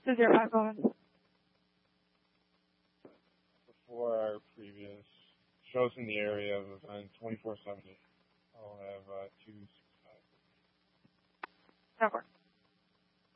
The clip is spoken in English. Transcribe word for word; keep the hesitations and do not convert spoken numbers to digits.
two zero five, go ahead. Before our previous shows in the area of event twenty-four seventy, I'll have uh, two six five. That works.